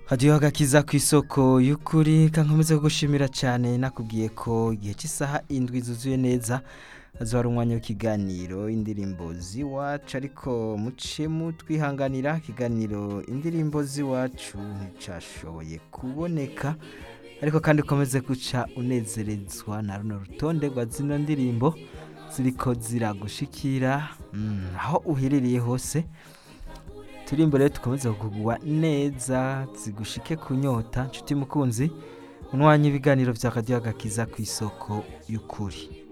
hadiyo agakiza ku isoko y'ukuri kankomeze kugushimira cyane nakubwiye ko igihe cy'isaha indwi zuzuye neza azohara umwanya w'ikiganiro indirimbo z'iwacu ariko mucemu twihanganira ikiganiro indirimbo z'iwacu nticashoboye kuboneka ariko kandi ukomeze guca unezerezwa na runo rutonde rwa zino ndirimbo ziriko ziragushikira aho uherereye hose turimbo rero tukomeze kugwa neza zigushike kunyota nshuti mukunzi unwanya ibiganiro vya radio agakiza ku isoko y'ukuri